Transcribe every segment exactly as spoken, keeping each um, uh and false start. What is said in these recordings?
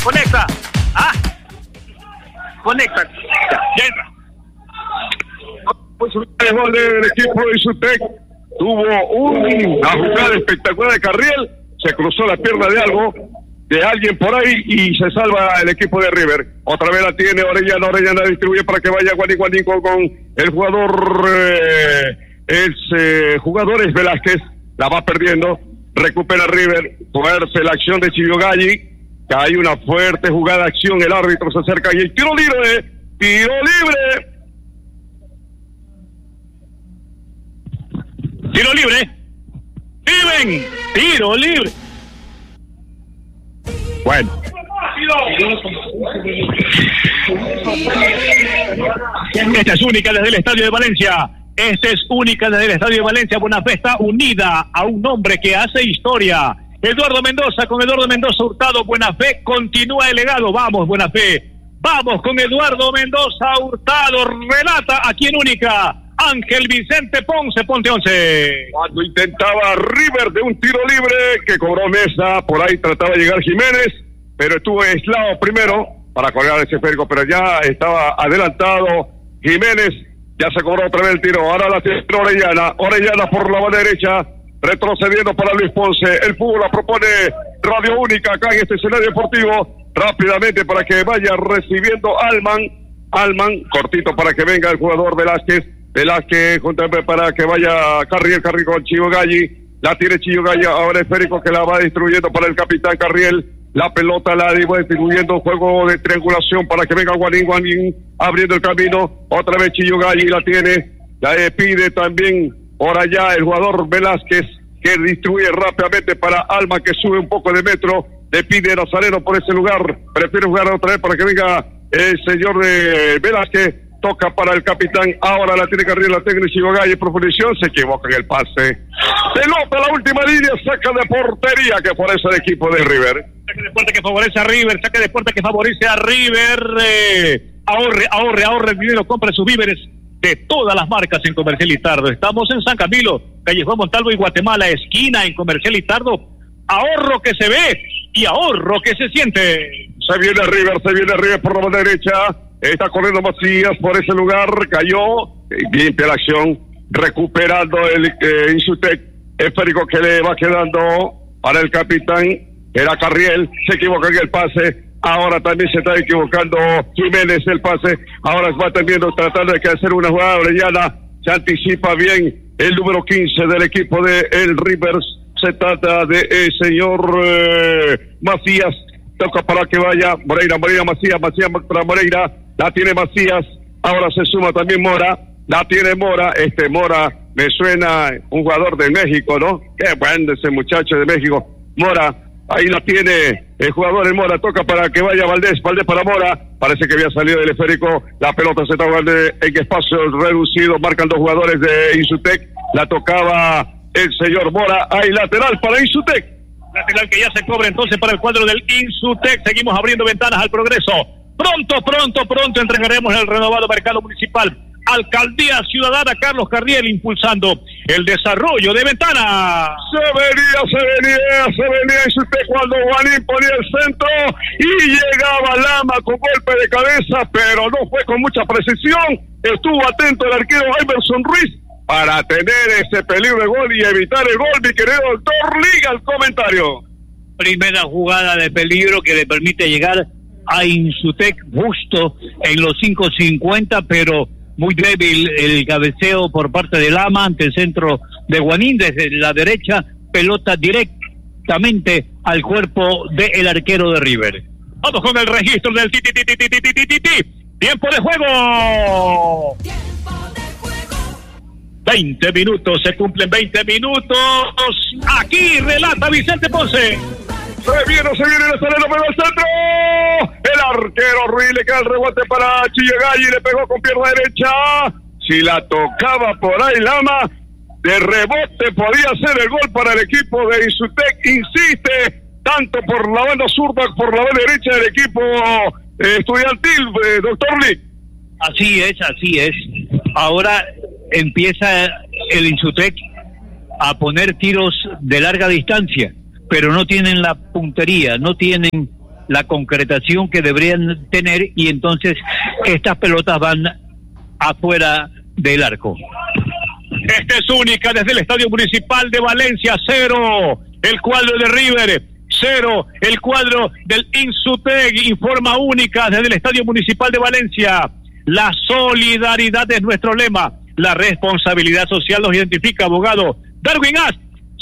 conecta. Ah, conecta. Ya, ya entra. Pues el gol del equipo de Insutec tuvo una jugada espectacular de Carriel, se cruzó la pierna de algo, de alguien por ahí y se salva el equipo de River. Otra vez la tiene Orellana, Orellana distribuye para que vaya Guanín, Guanín con, con el jugador, eh, es eh, jugador es Velázquez, la va perdiendo, recupera River, fuerte la acción de Chillogalli, que hay una fuerte jugada de acción, el árbitro se acerca y el tiro libre, tiro libre. Tiro libre. Steven, tiro libre. Bueno. Esta es única desde el Estadio de Valencia. Esta es única desde el Estadio de Valencia. Bonafé está unida a un hombre que hace historia. Eduardo Mendoza con Eduardo Mendoza Hurtado. Bonafé continúa el legado. Vamos, Bonafé. Vamos con Eduardo Mendoza Hurtado. Relata aquí en única Ángel Vicente Ponce, Ponte once. Cuando intentaba River de un tiro libre que cobró Mesa, por ahí trataba de llegar Jiménez, pero estuvo aislado primero para colgar ese esférico, pero ya estaba adelantado Jiménez, ya se cobró otra vez el tiro, ahora la tiene Orellana, Orellana por la banda derecha, retrocediendo para Luis Ponce, el fútbol la propone Radio Única acá en este escenario deportivo, rápidamente para que vaya recibiendo Alman, Alman, cortito para que venga el jugador Velázquez, Velázquez para que vaya Carriel, Carriel con Chillogalli, la tiene Chillogalli, ahora esférico que la va distribuyendo para el capitán Carriel, la pelota la va distribuyendo, juego de triangulación para que venga Guanín, Guanín abriendo el camino, otra vez Chillogalli la tiene, la pide también por allá el jugador Velázquez, que distribuye rápidamente para Alma, que sube un poco de metro, le pide Nazareno por ese lugar, prefiere jugar otra vez para que venga el señor de Velázquez, toca para el capitán, ahora la tiene Carriel, la técnica Chillogalli, profundición, se equivoca en el pase, pelota la última línea, saca de portería que favorece al equipo de River. Saque de puerta que favorece a River, saque de puerta que favorece a River, eh, ahorre, ahorre, ahorre el dinero, compre sus víveres de todas las marcas en Comercial Litardo. Estamos en San Camilo, calle Juan Montalvo y Guatemala, esquina en Comercial Litardo. Ahorro que se ve y ahorro que se siente. Se viene River, se viene River por la mano derecha, está corriendo Macías por ese lugar, cayó, limpia la acción, recuperando el eh, Insutec, esférico que le va quedando para el capitán, era Carriel, se equivoca en el pase, ahora también se está equivocando Jiménez el pase, ahora va también tratando de hacer una jugada Orellana, se anticipa bien el número quince del equipo de el Rivers, se trata de el señor eh, Macías, toca para que vaya Moreira, Moreira, Macías, Macías para Moreira, la tiene Macías, ahora se suma también Mora, la tiene Mora, este Mora me suena un jugador de México, ¿no? Qué bueno ese muchacho de México, Mora, ahí la tiene el jugador de Mora, toca para que vaya Valdés, Valdés para Mora, parece que había salido del esférico, la pelota se está jugando en espacio reducido, marcan dos jugadores de Insutec, la tocaba el señor Mora, hay lateral para Insutec. Lateral que ya se cobra entonces para el cuadro del Insutec, seguimos abriendo ventanas al progreso, pronto, pronto, pronto entregaremos el renovado mercado municipal. Alcaldía Ciudadana Carlos Carriel impulsando el desarrollo de Ventana. Se venía, se venía, se venía Insutec cuando Juanín ponía el centro y llegaba Lama con golpe de cabeza, pero no fue con mucha precisión. Estuvo atento el arquero Iverson Ruiz para tener ese peligro de gol y evitar el gol. Mi querido doctor, liga el comentario. Primera jugada de peligro que le permite llegar a Insutec justo en los cinco cincuenta, pero muy débil el cabeceo por parte de Lama ante el centro de Guanín desde la derecha, pelota directamente al cuerpo del arquero de River. Vamos con el registro del ti, ti, ti, ti, ti, ti, ti, ti, ti. Tiempo de juego. veinte minutos, se cumplen veinte minutos. Aquí relata Vicente Ponce. Se viene, se viene el salero, pero el centro. El arquero Ruiz le queda el rebote para Chillogalli, le pegó con pierna derecha. Si la tocaba por ahí Lama, de rebote podía ser el gol para el equipo de Insutec. Insiste, tanto por la banda zurda, por la banda derecha del equipo eh, estudiantil, eh, doctor Lee. Así es, así es. Ahora empieza el Insutec a poner tiros de larga distancia, pero no tienen la puntería, no tienen la concretación que deberían tener, y entonces estas pelotas van afuera del arco. Esta es única desde el Estadio Municipal de Valencia. Cero el cuadro de River, cero el cuadro del Insutec. Informa única desde el Estadio Municipal de Valencia. La solidaridad es nuestro lema, la responsabilidad social nos identifica. Abogado Darwin As,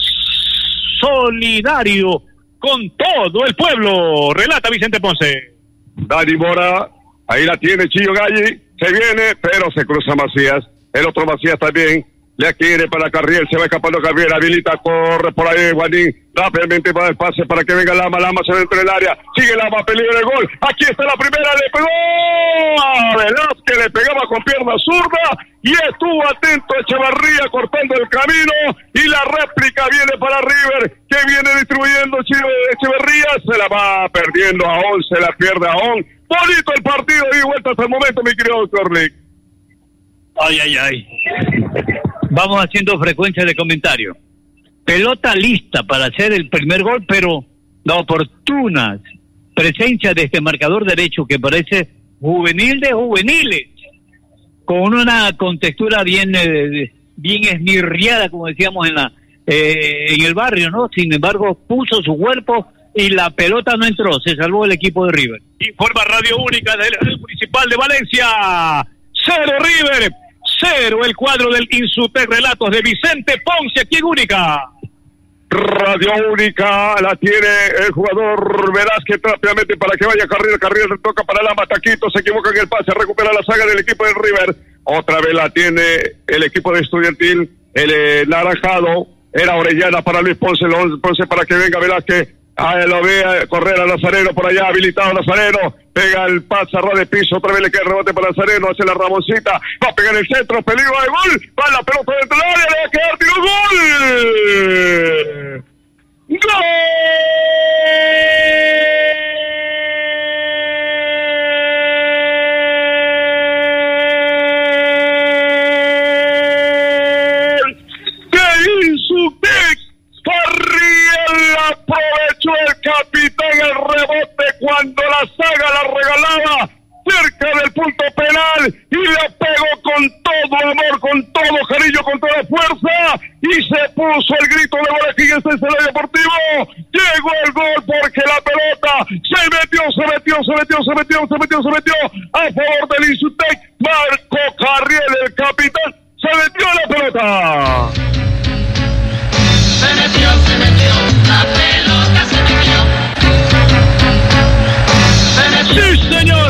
solidario con todo el pueblo. Relata Vicente Ponce. Dani Mora, ahí la tiene Chillo Galli, se viene, pero se cruza Macías. El otro Macías también le quiere para Carriel, se va escapando Carriel, habilita, corre por ahí Guanín, rápidamente va el pase para que venga Lama, Lama se dentro del área, sigue Lama, peligro de gol, aquí está la primera, le pegó a Velázquez, le pegaba con pierna zurda y estuvo atento Echevarría cortando el camino, y la réplica viene para River, que viene distribuyendo Echevarría, se la va perdiendo a On, se la pierde a On. Bonito el partido y vuelta hasta el momento, mi querido doctor Nick. Ay, ay, ay. Vamos haciendo frecuencia de comentario. Pelota lista para hacer el primer gol, pero la oportuna presencia de este marcador derecho que parece juvenil de juveniles, con una contextura bien eh, bien esmirriada, como decíamos en la eh, en el barrio, ¿no? Sin embargo, puso su cuerpo y la pelota no entró, se salvó el equipo de River. Informa Radio Única del, del Municipal de Valencia. Cero River, cero el cuadro del Insutec. Relatos de Vicente Ponce, aquí en Única. Radio Única la tiene el jugador Velázquez rápidamente para que vaya Carriel, Carriel toca para Lama, Taquito se equivoca en el pase, recupera la saga del equipo del River, otra vez la tiene el equipo de Estudiantil, el eh, naranjado, era Orellana para Luis Ponce, Ponce para que venga Velázquez, ahí lo ve correr a Nazareno por allá, habilitado Nazareno, pega el pase a ras de piso, otra vez le queda el rebote para Nazareno, hace la Ramoncita, va a pegar el centro, peligro de gol, va la pelota dentro del área, le va a quedar tiro, gol. ¡Gol! ¡De Insutec! Carriel aprovechó el capitán el rebote cuando la saga la regalaba cerca del punto penal y le pegó con todo amor, con todo cariño, con toda fuerza y se puso el grito de gol aquí en este escenario deportivo. Llegó el gol porque la pelota se metió, se metió, se metió, se metió, se metió, se metió a favor del Insutec. Marco Carriel, el capitán, se metió la pelota. Se metió, se metió, la pelota se metió. Se metió. ¡Sí, señor!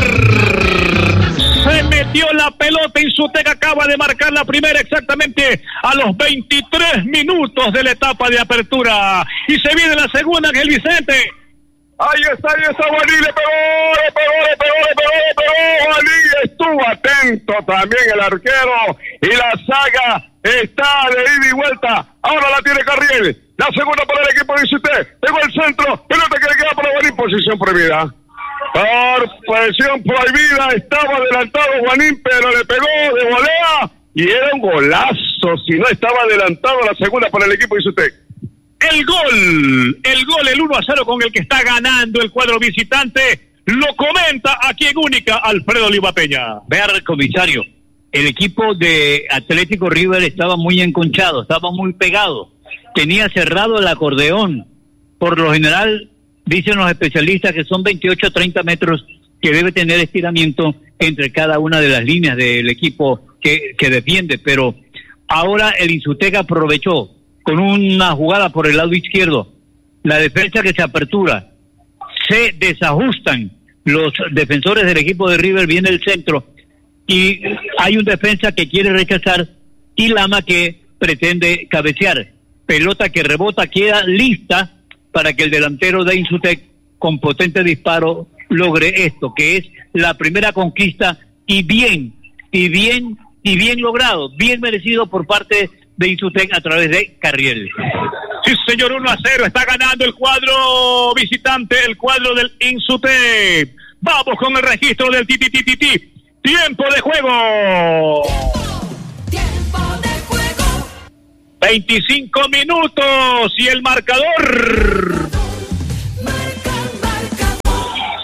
Se metió la pelota. Insutec acaba de marcar la primera exactamente a los veintitrés minutos de la etapa de apertura. Y se viene la segunda, que es el Vicente. Ahí está, ahí está Guanín, le pegó, le pegó, le pegó, le pegó, le pegó, Guanín estuvo atento también el arquero y la saga está de ida y vuelta, ahora la tiene Carriel, la segunda para el equipo de Insutec, pegó el centro, pelota que le queda para Guanín, posición prohibida, por posición prohibida, estaba adelantado Guanín, pero le pegó de volea y era un golazo, si no estaba adelantado la segunda para el equipo de Insutec. El gol, el gol, el uno a cero con el que está ganando el cuadro visitante, lo comenta aquí en Única Alfredo Oliva Peña. Vea, comisario, el equipo de Atlético River estaba muy enconchado, estaba muy pegado, tenía cerrado el acordeón. Por lo general, dicen los especialistas que son veintiocho a treinta metros que debe tener estiramiento entre cada una de las líneas del equipo que, que defiende, pero ahora el Insutec aprovechó con una jugada por el lado izquierdo, la defensa que se apertura, se desajustan los defensores del equipo de River, viene el centro, y hay un defensa que quiere rechazar, y Lama que pretende cabecear, pelota que rebota, queda lista para que el delantero de Insutec, con potente disparo, logre esto, que es la primera conquista, y bien, y bien, y bien logrado, bien merecido por parte de Insutec a través de Carriel. Sí, señor, uno a cero, está ganando el cuadro visitante, el cuadro del Insutec. Vamos con el registro del ti, ti, ti, ti, ti. Tiempo de juego. Tiempo de juego. veinticinco minutos y el marcador. Marca, marca.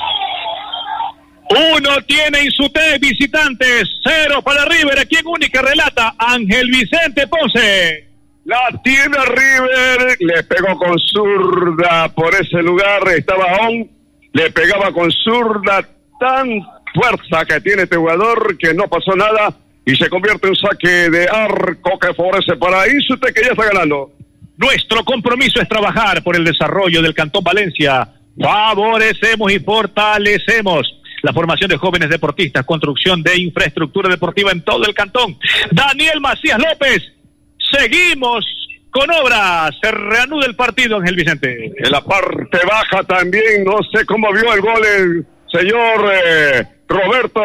Uno tiene Insutec, visitantes, cero para River. Aquí en Única relata Ángel Vicente Ponce. La tiene River, le pegó con zurda por ese lugar, estaba on, le pegaba con zurda, tan fuerza que tiene este jugador que no pasó nada y se convierte en un saque de arco que favorece para Insutec, que ya está ganando. Nuestro compromiso es trabajar por el desarrollo del Cantón Valencia. Favorecemos y fortalecemos la formación de jóvenes deportistas, construcción de infraestructura deportiva en todo el cantón. Daniel Macías López, seguimos con obras. Se reanuda el partido, Ángel Vicente. En la parte baja también, no sé cómo vio el gol el señor eh, Roberto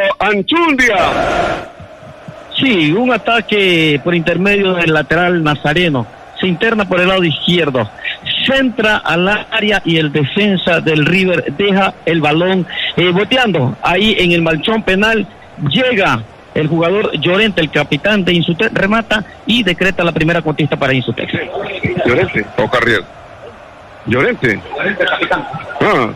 Anchundia. Sí, un ataque por intermedio del lateral Nazareno. Se interna por el lado izquierdo, centra al área y el defensa del River deja el balón eh, boteando ahí en el manchón penal. Llega el jugador Llorente, el capitán de Insutec, remata y decreta la primera conquista para Insutec. Llorente o Carriel. Llorente. Llorente, capitán. Ah.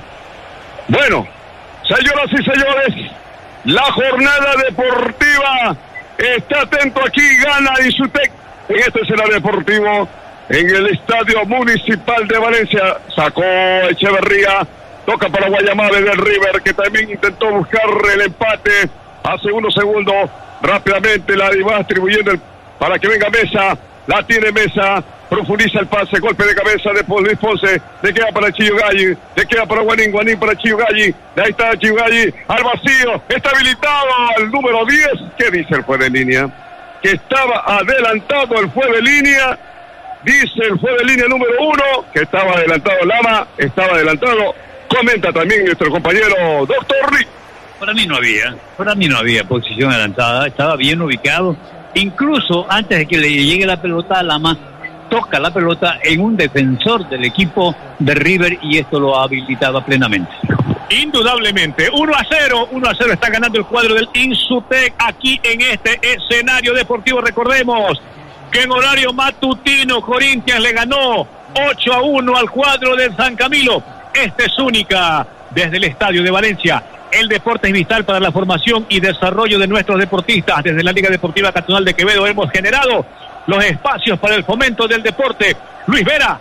Bueno, señoras y señores, la jornada deportiva está atento aquí, gana Insutec en este escenario deportivo, en el Estadio Municipal de Valencia. Sacó Echeverría, toca para Guayamave del River, que también intentó buscar el empate hace unos segundos. Rápidamente la va distribuyendo el, para que venga Mesa, la tiene Mesa, profundiza el pase, golpe de cabeza de Luis Ponce, le queda para Chillo Galli, le queda para Guanín, Guanín para Chillo Galli, ahí está Chillo Galli, al vacío, está habilitado al número diez, ¿qué dice el juez de línea? Que estaba adelantado el juez de línea, dice el juez de línea número uno, que estaba adelantado Lama, estaba adelantado, comenta también nuestro compañero doctor Rick. Para mí no había, para mí no había posición adelantada, estaba bien ubicado, incluso antes de que le llegue la pelota a Lama, toca la pelota en un defensor del equipo de River y esto lo habilitaba plenamente. Indudablemente, uno a cero, uno a cero está ganando el cuadro del Insutec aquí en este escenario deportivo. Recordemos que en horario matutino Corinthians le ganó ocho a uno al cuadro de San Camilo. Este es Única desde el Estadio de Valencia. El deporte es vital para la formación y desarrollo de nuestros deportistas. Desde la Liga Deportiva Cantonal de Quevedo hemos generado los espacios para el fomento del deporte. Luis Vera,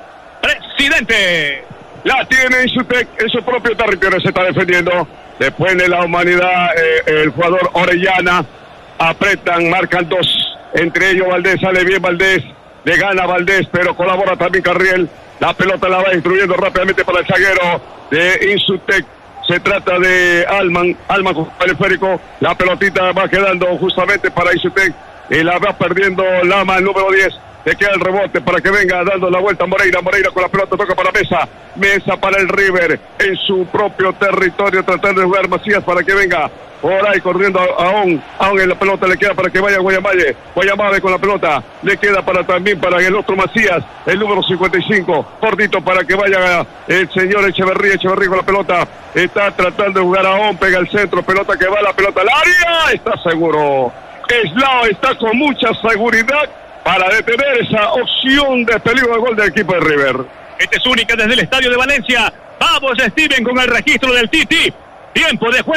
presidente. La tiene Insutec en su propio territorio, se está defendiendo. Después de la humanidad, eh, el jugador Orellana, apretan, marcan dos. Entre ellos Valdés, sale bien Valdés, le gana Valdés, pero colabora también Carriel. La pelota la va destruyendo rápidamente para el zaguero de Insutec. Se trata de Alman, Alman con el esférico. La pelotita va quedando justamente para Insutec. Y la va perdiendo Lama, el número diez. Le queda el rebote para que venga dando la vuelta Moreira. Moreira con la pelota, toca para Mesa. Mesa para el River en su propio territorio, tratando de jugar Macías para que venga por ahí corriendo a Aón. Aón en la pelota le queda para que vaya Guayamave. Guayamave con la pelota. Le queda para también para el otro Macías, el número cincuenta y cinco. Cortito para que vaya el señor Echeverría. Echeverría con la pelota. Está tratando de jugar a Aón. Pega el centro. Pelota que va, la pelota al área. Está seguro. Eslao está con mucha seguridad para detener esa opción de peligro de gol del equipo de River. Este es Única desde el Estadio de Valencia. Vamos, Steven, con el registro del Titi. Tiempo de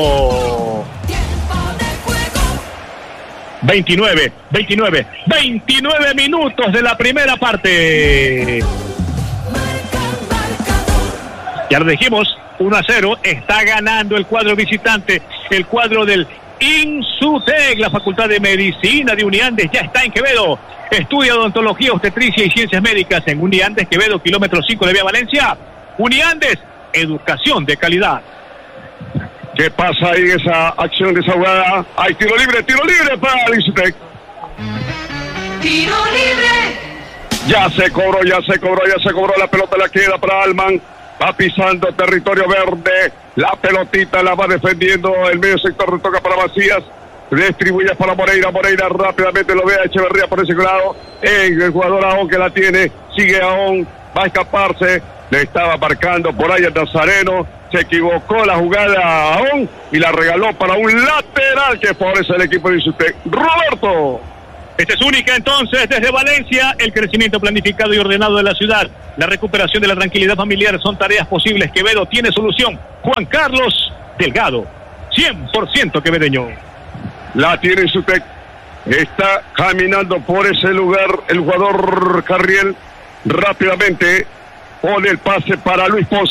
juego. Tiempo de juego. veintinueve, veintinueve, veintinueve minutos de la primera parte. Ya lo dijimos, uno a cero. Está ganando el cuadro visitante, el cuadro del Insutec. La Facultad de Medicina de Uniandes ya está en Quevedo. Estudia odontología, obstetricia y ciencias médicas en Uniandes, Quevedo, kilómetro cinco de Vía Valencia. Uniandes, educación de calidad. ¿Qué pasa ahí en esa acción de esa jugada? Hay tiro libre, tiro libre para el Insutec. Tiro libre. Ya se cobró, ya se cobró, ya se cobró. La pelota la queda para Alman. Va pisando territorio verde. La pelotita la va defendiendo. El medio sector le toca para Macías. Distribuye para Moreira. Moreira rápidamente lo ve a Echeverría por ese lado. El jugador Aón que la tiene. Sigue Aón. Va a escaparse. Le estaba marcando por ahí el Nazareno. Se equivocó la jugada a Aón y la regaló para un lateral que favorece al equipo de Insutec. Roberto. Este es Única entonces desde Valencia. El crecimiento planificado y ordenado de la ciudad, la recuperación de la tranquilidad familiar son tareas posibles. Quevedo tiene solución. Juan Carlos Delgado. cien por ciento quevedeño. La tiene Insutec. Está caminando por ese lugar el jugador Carriel. Rápidamente pone el pase para Luis Ponce.